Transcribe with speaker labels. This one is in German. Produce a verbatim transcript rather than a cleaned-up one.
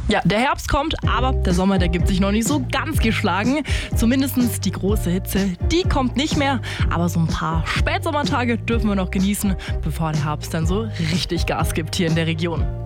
Speaker 1: Ja, der Herbst kommt, aber der Sommer, der gibt sich noch nicht so ganz geschlagen. Zumindest die große Hitze, die kommt nicht mehr. Aber so ein paar Spätsommertage dürfen wir noch genießen, bevor der Herbst dann so richtig Gas gibt hier in der Region.